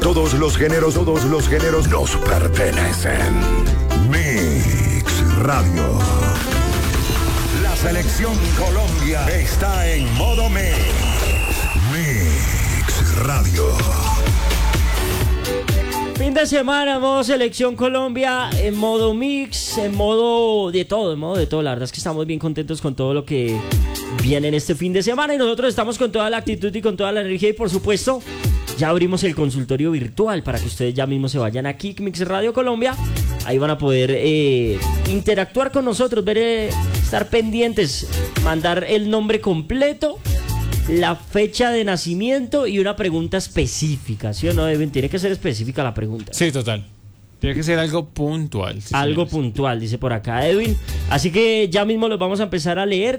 Todos los géneros nos pertenecen. Mix Radio. La selección Colombia está en modo Mix. Mix Radio. Fin de semana, modo Selección Colombia, en modo mix, en modo de todo. La verdad es que estamos bien contentos con todo lo que viene en este fin de semana y nosotros estamos con toda la actitud y con toda la energía y por supuesto ya abrimos el consultorio virtual para que ustedes ya mismo se vayan a Kick Mix Radio Colombia. Ahí van a poder interactuar con nosotros, estar pendientes, mandar el nombre completo, la fecha de nacimiento y una pregunta específica, ¿sí o no, Edwin? Tiene que ser específica la pregunta. Sí, total. Tiene que ser algo puntual. Sí, algo señores. puntual, dice por acá Edwin. Así que ya mismo los vamos a empezar a leer.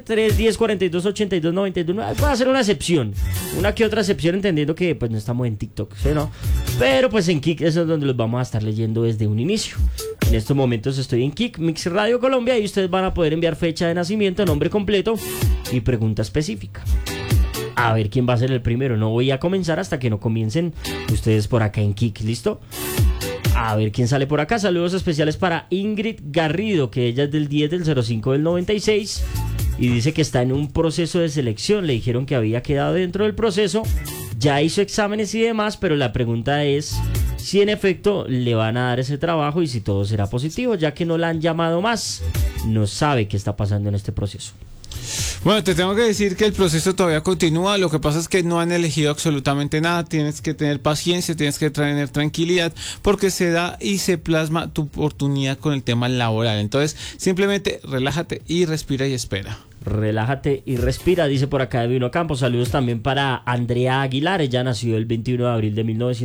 310-42-82-91. Voy a hacer una excepción. Una que otra excepción, entendiendo que pues no estamos en TikTok, ¿sí, no? Pero pues en Kick eso es donde los vamos a estar leyendo desde un inicio. En estos momentos estoy en Kick Mix Radio Colombia y ustedes van a poder enviar fecha de nacimiento, nombre completo y pregunta específica. A ver quién va a ser el primero. No voy a comenzar hasta que no comiencen ustedes por acá en Kick, ¿listo? A ver quién sale por acá. Saludos especiales para Ingrid Garrido, que ella es del 10 del 05 del 96 y dice que está en un proceso de selección. Le dijeron que había quedado dentro del proceso, ya hizo exámenes y demás, pero la pregunta es si en efecto le van a dar ese trabajo y si todo será positivo, ya que no la han llamado más. No sabe qué está pasando en este proceso. Bueno, te tengo que decir que el proceso todavía continúa. Lo que pasa es que no han elegido absolutamente nada. Tienes que tener paciencia, tienes que tener tranquilidad, porque se da y se plasma tu oportunidad con el tema laboral. Entonces, simplemente relájate y respira y espera. Relájate y respira, dice por acá Edwin Ocampo. Saludos también para Andrea Aguilar. Ella nació el 21 de abril de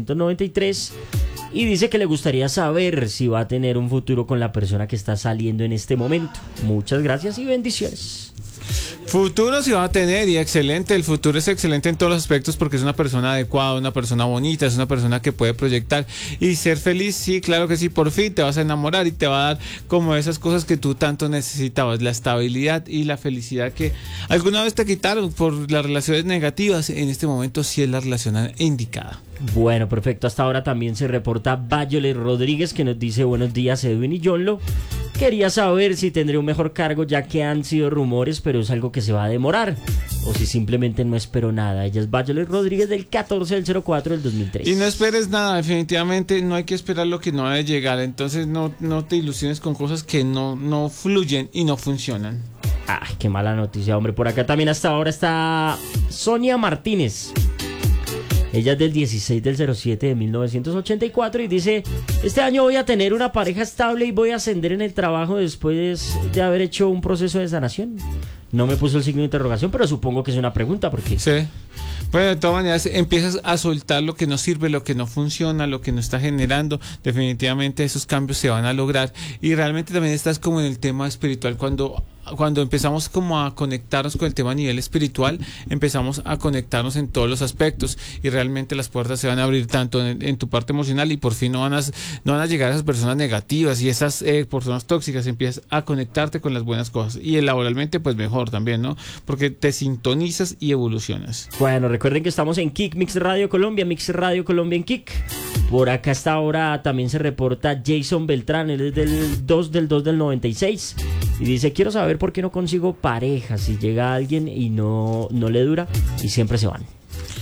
1993 y dice que le gustaría saber si va a tener un futuro con la persona que está saliendo en este momento. Muchas gracias y bendiciones. Futuro sí va a tener y excelente. El futuro es excelente en todos los aspectos porque es una persona adecuada, una persona bonita, es una persona que puede proyectar y ser feliz. Sí, claro que sí, por fin te vas a enamorar y te va a dar como esas cosas que tú tanto necesitabas, la estabilidad y la felicidad que alguna vez te quitaron por las relaciones negativas. En este momento sí es la relación indicada. Bueno, perfecto. Hasta ahora también se reporta Violet Rodríguez, que nos dice: buenos días, Edwin y Jonlo. Quería saber si tendré un mejor cargo, ya que han sido rumores, pero es algo que se va a demorar, o si simplemente no espero nada. Ella es Violet Rodríguez del 14 del 04 del 2003. Y no esperes nada, definitivamente no hay que esperar lo que no debe llegar. Entonces no te ilusiones con cosas que no fluyen y no funcionan. Ay, qué mala noticia, hombre. Por acá también hasta ahora está Sonia Martínez. Ella es del 16 del 07 de 1984 y dice: este año voy a tener una pareja estable y voy a ascender en el trabajo después de haber hecho un proceso de sanación. No me puso el signo de interrogación, pero supongo que es una pregunta porque... Sí. Bueno, de todas maneras empiezas a soltar lo que no sirve, lo que no funciona, lo que no está generando. Definitivamente esos cambios se van a lograr y realmente también estás como en el tema espiritual. Cuando empezamos como a conectarnos con el tema a nivel espiritual, empezamos a conectarnos en todos los aspectos y realmente las puertas se van a abrir tanto en tu parte emocional y por fin no van a llegar esas personas negativas y esas personas tóxicas. Empiezas a conectarte con las buenas cosas y laboralmente pues mejor también, ¿no? Porque te sintonizas y evolucionas. Bueno, recuerden que estamos en Kick Mix Radio Colombia en Kick. Por acá hasta ahora también se reporta Jason Beltrán, él es del 2 del 96 y dice: quiero saber por qué no consigo pareja, si llega alguien y no le dura y siempre se van.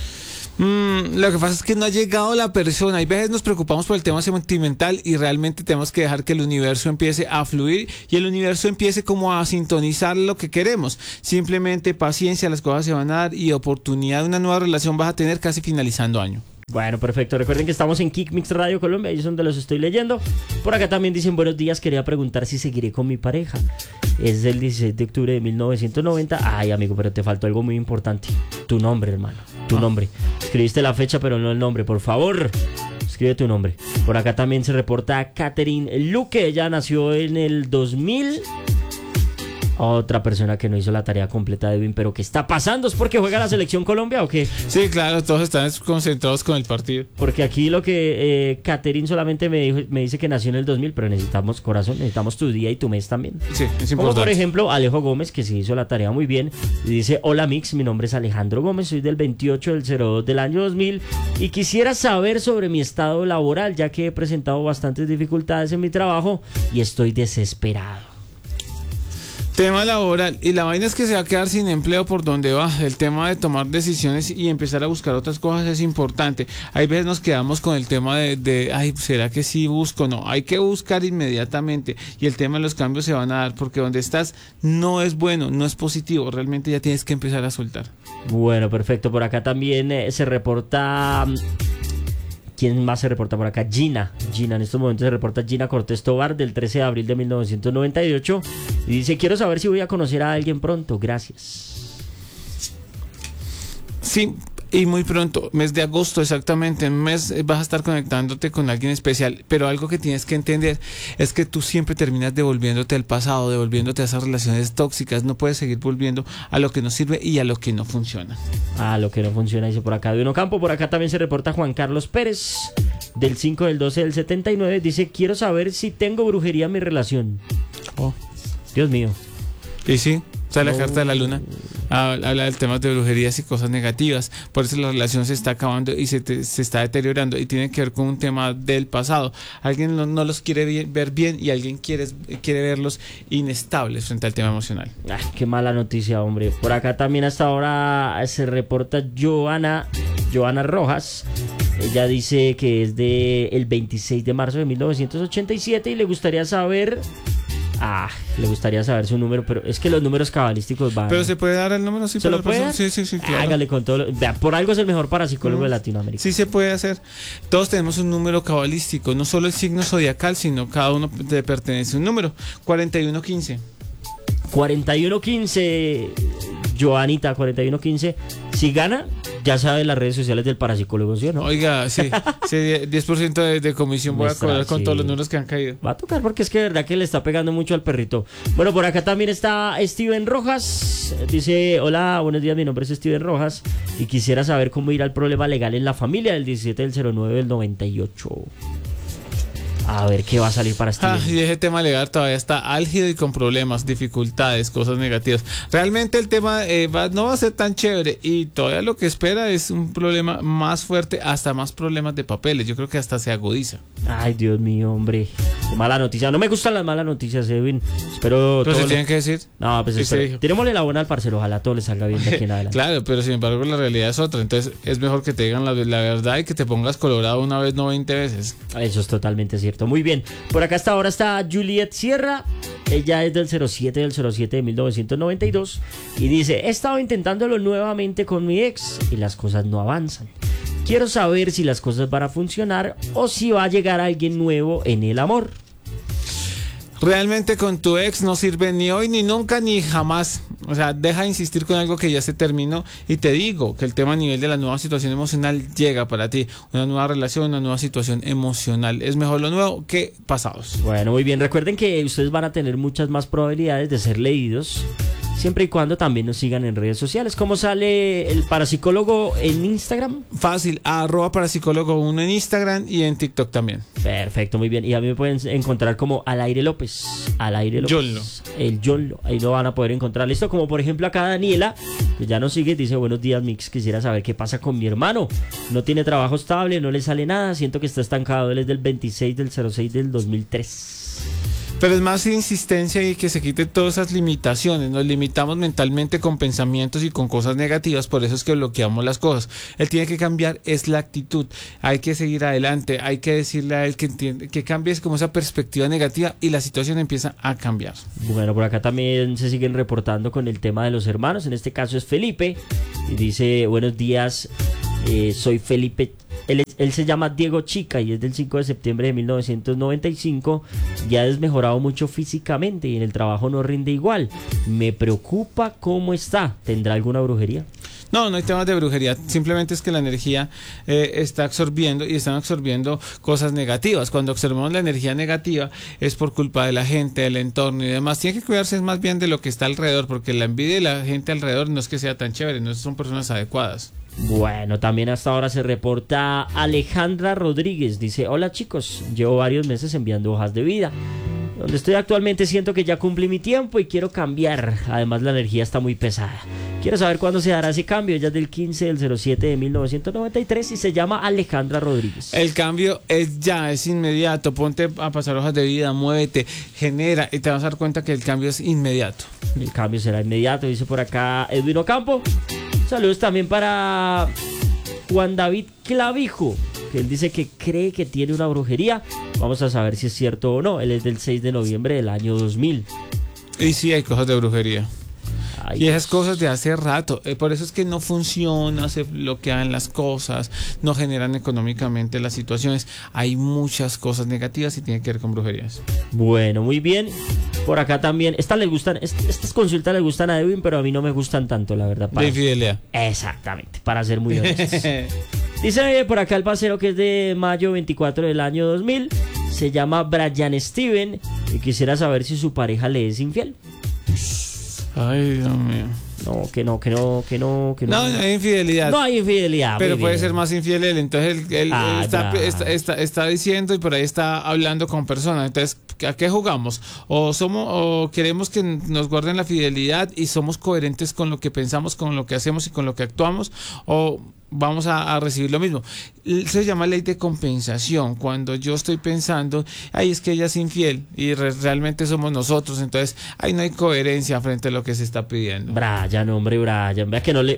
Lo que pasa es que no ha llegado la persona. Hay veces nos preocupamos por el tema sentimental y realmente tenemos que dejar que el universo empiece a fluir y el universo empiece como a sintonizar lo que queremos. Simplemente paciencia, las cosas se van a dar y oportunidad de una nueva relación vas a tener casi finalizando año. Bueno, perfecto. Recuerden que estamos en Kick Mix Radio Colombia, ahí es donde los estoy leyendo. Por acá también dicen: buenos días, quería preguntar si seguiré con mi pareja. Es del 16 de octubre de 1990. Ay, amigo, pero te faltó algo muy importante. Tu nombre, hermano, tu nombre. Escribiste la fecha, pero no el nombre, por favor. Escribe tu nombre. Por acá también se reporta Catherine Luque. Ella nació en el 2000. Otra persona que no hizo la tarea completa de Edwin, pero ¿qué está pasando? ¿Es porque juega la selección Colombia o qué? Sí, claro, todos están concentrados con el partido. Porque aquí lo que Caterín solamente me dice que nació en el 2000, pero necesitamos corazón, necesitamos tu día y tu mes también. Sí, es importante. Como por ejemplo Alejo Gómez, que se hizo la tarea muy bien, y dice: hola Mix, mi nombre es Alejandro Gómez, soy del 28 del 02 del año 2000 y quisiera saber sobre mi estado laboral, ya que he presentado bastantes dificultades en mi trabajo y estoy desesperado. Tema laboral, y la vaina es que se va a quedar sin empleo por donde va. El tema de tomar decisiones y empezar a buscar otras cosas es importante. Hay veces nos quedamos con el tema de ay, ¿será que sí busco? No, hay que buscar inmediatamente, y el tema de los cambios se van a dar, porque donde estás no es bueno, no es positivo, realmente ya tienes que empezar a soltar. Bueno, perfecto, por acá también se reporta... ¿Quién más se reporta por acá? Gina, en estos momentos se reporta Gina Cortés Tobar, del 13 de abril de 1998, y dice: quiero saber si voy a conocer a alguien pronto, gracias. Sí, y muy pronto, mes de agosto exactamente, en un mes vas a estar conectándote con alguien especial, pero algo que tienes que entender es que tú siempre terminas devolviéndote al pasado, devolviéndote a esas relaciones tóxicas. No puedes seguir volviendo a lo que no sirve y a lo que no funciona. A lo que no funciona, dice por acá Duino Campo. Por acá también se reporta Juan Carlos Pérez, del 5 del 12 del 79, dice: quiero saber si tengo brujería en mi relación. Oh. Dios mío. Y sí, sale la carta de la luna, habla del tema de brujerías y cosas negativas. Por eso la relación se está acabando y se está deteriorando, y tiene que ver con un tema del pasado. Alguien no los quiere ver bien, y alguien quiere verlos inestables frente al tema emocional. Ay, qué mala noticia, hombre. Por acá también hasta ahora se reporta Joana Rojas. Ella dice que es el 26 de marzo de 1987 y le gustaría saber su número, pero es que los números cabalísticos van... Pero se puede dar el número, sí. ¿Se lo puede dar? Sí, claro. Hágale con todo. Vea, por algo es el mejor parapsicólogo de Latinoamérica. Sí se puede hacer. Todos tenemos un número cabalístico, no solo el signo zodiacal, sino cada uno le pertenece a un número. 4115. 4115, Joanita, 4115. Si gana, ya sabe las redes sociales del parapsicólogo, ¿sí o no? Oiga, sí, 10% de comisión voy a cobrar con todos los números que han caído. Va a tocar, porque es que de verdad que le está pegando mucho al perrito. Bueno, por acá también está Steven Rojas. Dice: hola, buenos días, mi nombre es Steven Rojas y quisiera saber cómo ir al problema legal en la familia del 17 del 09 del 98. A ver qué va a salir para Steven. Y ese tema legal todavía está álgido y con problemas, dificultades, cosas negativas. Realmente el tema no va a ser tan chévere, y todavía lo que espera es un problema más fuerte, hasta más problemas de papeles. Yo creo que hasta se agudiza. Ay, Dios mío, hombre. Qué mala noticia. No me gustan las malas noticias, Edwin. Espero... ¿Pero se tienen que decir? No, pues tirémosle la buena al parcero. Ojalá todo le salga bien de aquí en adelante. Claro, pero sin embargo la realidad es otra. Entonces es mejor que te digan la verdad y que te pongas colorado una vez, no 20 veces. Eso es totalmente cierto. Muy bien. Por acá hasta ahora está Juliet Sierra. Ella es del 07 de 1992 y dice: he estado intentándolo nuevamente con mi ex y las cosas no avanzan. Quiero saber si las cosas van a funcionar o si va a llegar alguien nuevo en el amor. Realmente con tu ex no sirve ni hoy, ni nunca, ni jamás. O sea, deja de insistir con algo que ya se terminó. Y te digo que el tema a nivel de la nueva situación emocional llega para ti. Una nueva relación, una nueva situación emocional. Es mejor lo nuevo que pasados. Bueno, muy bien. Recuerden que ustedes van a tener muchas más probabilidades de ser leídos, siempre y cuando también nos sigan en redes sociales. ¿Cómo sale el parapsicólogo en Instagram? Fácil, @parapsicólogo1 en Instagram y en TikTok también. Perfecto, muy bien. Y a mí me pueden encontrar como Alaire López. Yollo. El Yollo. Ahí lo van a poder encontrar. Listo, como por ejemplo acá Daniela, que ya nos sigue, dice: buenos días, Mix. Quisiera saber qué pasa con mi hermano. No tiene trabajo estable, no le sale nada. Siento que está estancado. Él es del 26 del 06 del 2003. Pero es más insistencia y que se quiten todas esas limitaciones. Nos limitamos mentalmente con pensamientos y con cosas negativas, por eso es que bloqueamos las cosas. Él tiene que cambiar, es la actitud. Hay que seguir adelante, hay que decirle a él que entiende, que cambie como esa perspectiva negativa y la situación empieza a cambiar. Bueno, por acá también se siguen reportando con el tema de los hermanos. En este caso es Felipe y dice: buenos días, soy Felipe. Él se llama Diego Chica y es del 5 de septiembre de 1995. Ya ha desmejorado mucho físicamente y en el trabajo no rinde igual. Me preocupa cómo está. ¿Tendrá alguna brujería? No hay temas de brujería, simplemente es que la energía está absorbiendo y están absorbiendo cosas negativas. Cuando observamos la energía negativa es por culpa de la gente, del entorno y demás. Tiene que cuidarse más bien de lo que está alrededor, porque la envidia de la gente alrededor no es que sea tan chévere, no son personas adecuadas. Bueno, también hasta ahora se reporta Alejandra Rodríguez. Dice, hola chicos, llevo varios meses enviando hojas de vida. Donde estoy actualmente siento que ya cumplí mi tiempo y quiero cambiar. Además la energía está muy pesada. Quiero saber cuándo se dará ese cambio. Ella es del 15 del 07 de 1993 y se llama Alejandra Rodríguez. El cambio es ya, es inmediato. Ponte a pasar hojas de vida, muévete, genera y te vas a dar cuenta que el cambio es inmediato. El cambio será inmediato, dice por acá Edwin Ocampo. Saludos también para Juan David Clavijo, que él dice que cree que tiene una brujería. Vamos a saber si es cierto o no. Él es del 6 de noviembre del año 2000. Y sí, hay cosas de brujería. Ay, y esas cosas de hace rato. Por eso es que no funciona, se bloquean las cosas, no generan económicamente las situaciones. Hay muchas cosas negativas y tiene que ver con brujerías. Bueno, muy bien. Por acá también. Estas consultas le gustan a Edwin, pero a mí no me gustan tanto, la verdad. De infidelidad. Exactamente, para ser muy honestos. Dice por acá el parcero que es de mayo 24 del año 2000. Se llama Brian Steven y quisiera saber si su pareja le es infiel. Ay, Dios mío. No, que no. No hay infidelidad. No hay infidelidad. Pero puede ser más infiel él. Entonces él está diciendo y por ahí está hablando con personas. Entonces, ¿a qué jugamos? O queremos que nos guarden la fidelidad y somos coherentes con lo que pensamos, con lo que hacemos y con lo que actuamos, o vamos a recibir lo mismo. Se llama ley de compensación. Cuando yo estoy pensando, ay, es que ella es infiel y realmente somos nosotros, entonces ahí no hay coherencia frente a lo que se está pidiendo. Brian, hombre, Brian, vea que no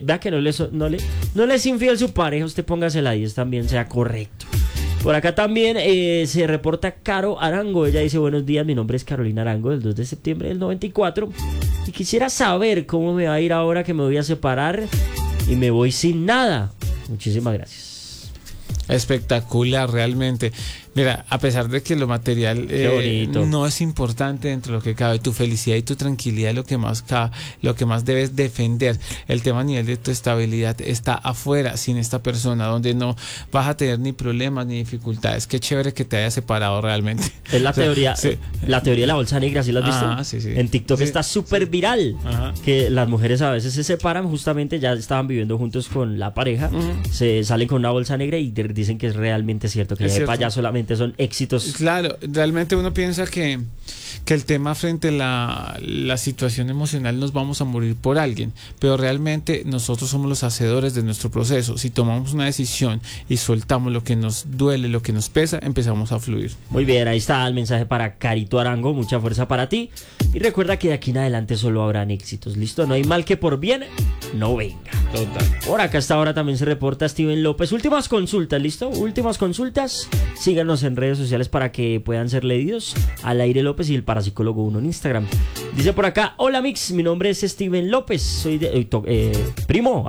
le es infiel su pareja, usted póngase la 10 también, sea correcto. Por acá también se reporta Caro Arango. Ella dice, buenos días, mi nombre es Carolina Arango, del 2 de septiembre del 94. Y quisiera saber cómo me va a ir ahora que me voy a separar y me voy sin nada. Muchísimas gracias. Espectacular, realmente. Mira, a pesar de que lo material no es importante dentro de lo que cabe, tu felicidad y tu tranquilidad es lo que más cabe, lo que más debes defender. El tema a nivel de tu estabilidad está afuera, sin esta persona, donde no vas a tener ni problemas ni dificultades. Qué chévere que te hayas separado realmente. Es la teoría, sí. La teoría de la bolsa negra, ¿sí la has visto? Sí, sí. En TikTok sí. está súper viral. Ajá. Que las mujeres a veces se separan, justamente ya estaban viviendo juntos con la pareja, se salen con una bolsa negra y dicen que es realmente cierto, que para allá solamente son éxitos. Claro, realmente uno piensa que el tema frente a la situación emocional nos vamos a morir por alguien, pero realmente nosotros somos los hacedores de nuestro proceso. Si tomamos una decisión y soltamos lo que nos duele, lo que nos pesa, empezamos a fluir. Muy bien, ahí está el mensaje para Carito Arango, mucha fuerza para ti y recuerda que de aquí en adelante solo habrán éxitos, ¿listo? No hay mal que por bien no venga. Total. Por acá hasta ahora también se reporta Steven López. Últimas consultas, ¿listo? Últimas consultas. Síganos en redes sociales para que puedan ser leídos. Al Aire López y el Parapsicólogo 1 en Instagram. Dice por acá, hola Mix, mi nombre es Steven López. Soy primo.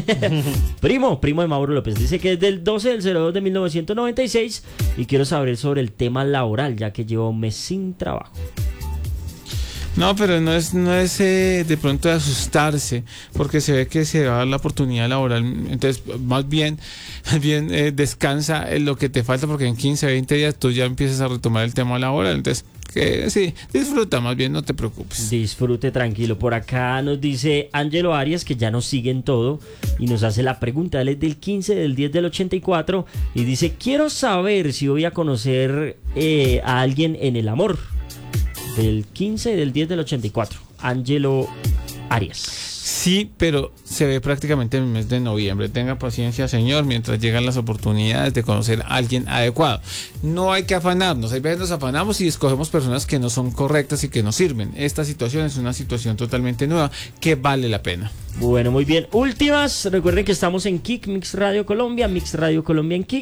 Primo de Mauro López. Dice que es del 12 del 02 de 1996 y quiero saber sobre el tema laboral, ya que llevo un mes sin trabajo. No, pero no es de pronto de asustarse, porque se ve que se va a dar la oportunidad laboral. Entonces, más bien descansa en lo que te falta, porque en 15, 20 días tú ya empiezas a retomar el tema laboral. Entonces, que sí, disfruta, más bien no te preocupes. Disfrute tranquilo. Por acá nos dice Ángelo Arias, que ya nos sigue en todo, y nos hace la pregunta. Él es del 15 del 10 del 84 y dice, quiero saber si voy a conocer a alguien en el amor. Del 15 del 10 del 84, Ángelo Arias. Sí, pero se ve prácticamente en el mes de noviembre. Tenga paciencia, señor, mientras llegan las oportunidades de conocer a alguien adecuado. No hay que afanarnos. Hay veces nos afanamos y escogemos personas que no son correctas y que no sirven. Esta situación es una situación totalmente nueva que vale la pena. Bueno, muy bien. Últimas. Recuerden que estamos en Kik, Mix Radio Colombia en Kik.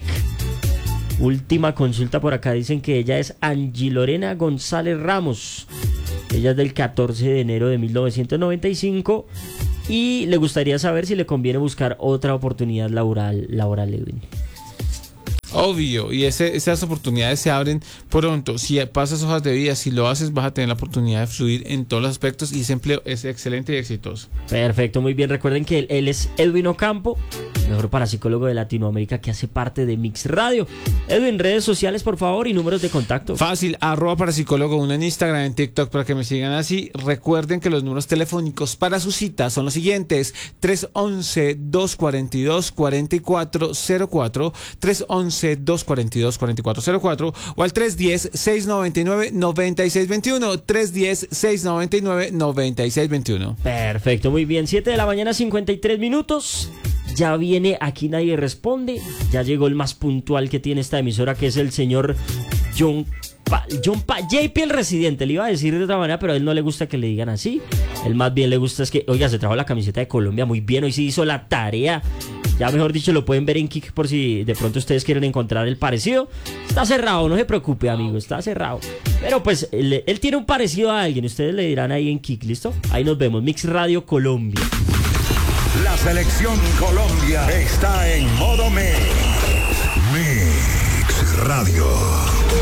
Última consulta por acá, dicen que ella es Angie Lorena González Ramos. Ella es del 14 de enero de 1995 y le gustaría saber si le conviene buscar otra oportunidad laboral, Edwin. Obvio, y esas oportunidades se abren pronto. Si pasas hojas de vida, si lo haces, vas a tener la oportunidad de fluir en todos los aspectos y ese empleo es excelente y exitoso. Perfecto, muy bien. Recuerden que él es Edwin Ocampo, mejor parapsicólogo de Latinoamérica, que hace parte de Mix Radio. Edwin, redes sociales, por favor, y números de contacto. Fácil, @parapsicólogo1 en Instagram, en TikTok, para que me sigan así. Recuerden que los números telefónicos para su cita son los siguientes: 311-242-4404, 311-242-4404 o al 310-699-9621, 310-699-9621. Perfecto, muy bien. 7 de la mañana, 53 minutos. Ya viene Aquí Nadie Responde. Ya llegó el más puntual que tiene esta emisora, que es el señor JP, el residente. Le iba a decir de otra manera, pero a él no le gusta que le digan así. Él más bien le gusta es que, oiga, se trajo la camiseta de Colombia muy bien. Hoy sí hizo la tarea. Ya mejor dicho, lo pueden ver en Kik por si de pronto ustedes quieren encontrar el parecido. Está cerrado, no se preocupe, amigo, está cerrado. Pero pues él tiene un parecido a alguien. Ustedes le dirán ahí en Kik, ¿listo? Ahí nos vemos. Mix Radio Colombia. La selección Colombia está en modo Mix. Mix Radio.